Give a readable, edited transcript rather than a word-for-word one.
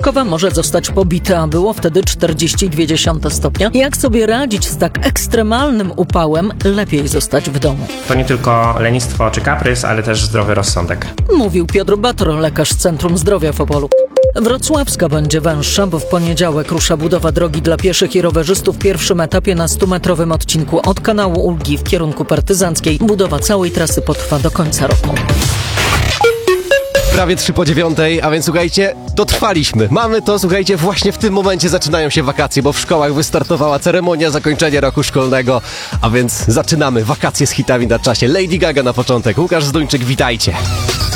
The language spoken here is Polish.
Krakowa może zostać pobite, a było wtedy 42,2 stopnia. Jak sobie radzić z tak ekstremalnym upałem? Lepiej zostać w domu. To nie tylko lenistwo czy kaprys, ale też zdrowy rozsądek. Mówił Piotr Bator, lekarz z Centrum Zdrowia w Opolu. Wrocławska będzie węższa, bo w poniedziałek rusza budowa drogi dla pieszych i rowerzystów w pierwszym etapie na 100-metrowym odcinku od kanału Ulgi w kierunku partyzanckiej. Budowa całej trasy potrwa do końca roku. Prawie 8:03, a więc słuchajcie, dotrwaliśmy. Mamy to, słuchajcie, właśnie w tym momencie zaczynają się wakacje, bo w szkołach wystartowała ceremonia zakończenia roku szkolnego, a więc zaczynamy wakacje z hitami na czasie. Lady Gaga na początek, Łukasz Zduńczyk, witajcie.